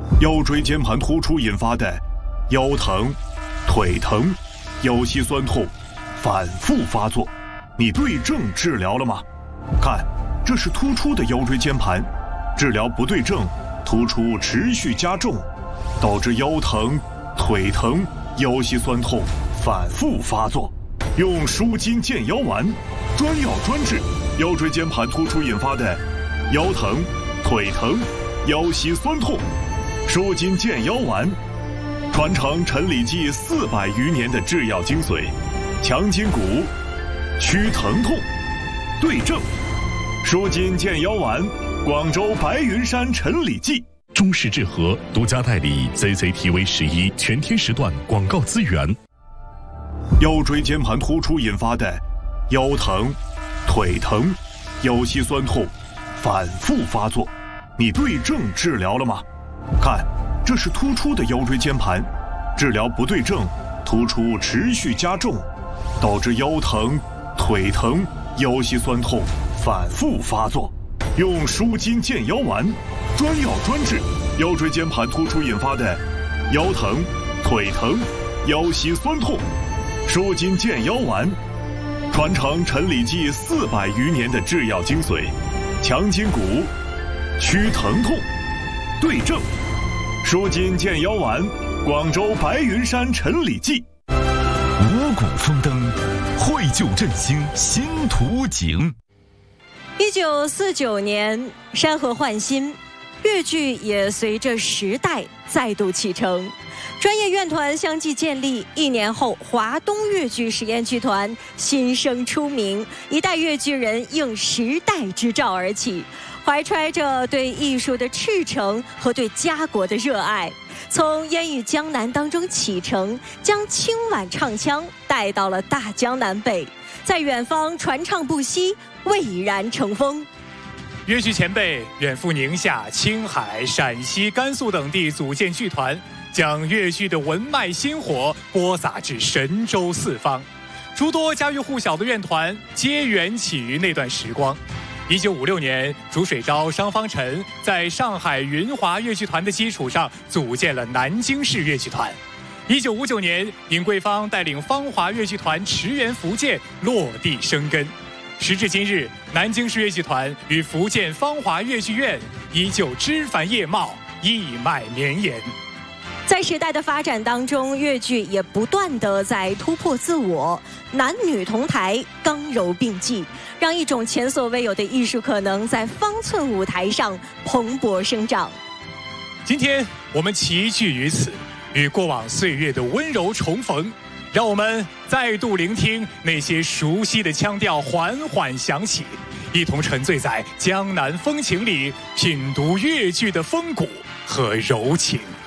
腰椎间盘突出引发的腰疼、腿疼、腰膝酸痛反复发作，你对症治疗了吗？看，这是突出的腰椎间盘，治疗不对症，突出持续加重，导致腰疼、腿疼、腰膝酸痛反复发作。用舒筋健腰丸，专药专治腰椎间盘突出引发的腰疼、腿疼、腰膝酸痛。舒筋健腰丸，传承陈李济400余年的制药精髓，强筋骨，祛疼痛，对症。舒筋健腰丸，广州白云山陈李济。 中式治和独家代理 CCTV11全天时段广告资源。 腰椎间盘突出引发的腰疼、腿疼、腰膝酸痛反复发作，你对症治疗了吗？看，这是突出的腰椎间盘，治疗不对症，突出持续加重，导致腰疼、腿疼、腰膝酸痛反复发作。用舒筋健腰丸，专药专治腰椎间盘突出引发的腰疼、腿疼、腰膝酸痛。舒筋健腰丸，传承陈李济400余年的制药精髓，强筋骨，祛疼痛，对症。舒筋健腰丸，广州白云山陈李济。 五谷丰登，绘就振兴新图景。 1949年，山河焕新，粤剧也随着时代再度启程。专业院团相继建立，1年后，华东粤剧实验剧团新生出名，一代粤剧人应时代之召而起，怀揣着对艺术的赤诚和对家国的热爱，从烟雨江南当中启程，将清婉唱腔带到了大江南北，在远方传唱不息，蔚然成风。 粤剧前辈远赴宁夏、青海、陕西、甘肃等地组建剧团，将粤剧的文脉薪火播撒至神州四方。诸多家喻户晓的院团皆缘起于那段时光。1956年，竺水昭、商方辰在上海云华粤剧团的基础上组建了南京市粤剧团。1959年，尹桂芳带领芳华粤剧团驰援福建，落地生根。时至今日，南京市粤剧团与福建芳华粤剧院依旧枝繁叶茂，一脉绵延。 在时代的发展当中，粤剧也不断地在突破自我，男女同台，刚柔并济，让一种前所未有的艺术可能在方寸舞台上蓬勃生长。 今天我们齐聚于此，与过往岁月的温柔重逢，让我们再度聆听那些熟悉的腔调缓缓响起，一同沉醉在江南风情里，品读粤剧的风骨和柔情。